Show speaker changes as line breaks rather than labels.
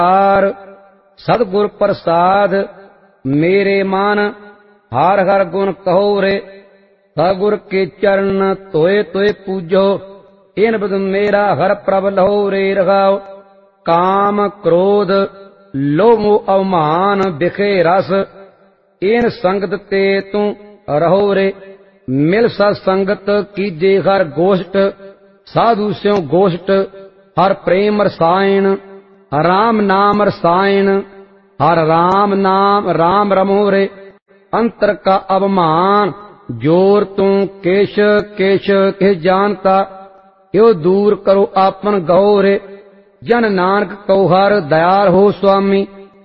सतगुर प्रसाद मेरे मान, हर हर गुण कहो रे। सतगुर के चरण तोए तोए पूजो, इन बिद मेरा हर प्रभ लहो रे रघाओ। काम क्रोध लोभ मोह अवमान बिखे रस, इन संगत ते तू रहो रे। मिल सत्संगत कीजे हर गोष्ठ, साधु स्यों गोष्ठ हर प्रेम रसायन। राम नाम रसायन हर राम नाम राम रमो रे। अंतर का अवमान जोर तू केश केश किस जानता, यो दूर करो आपन गहो रे। जन नानक कहो हर दयाल हो स्वामी,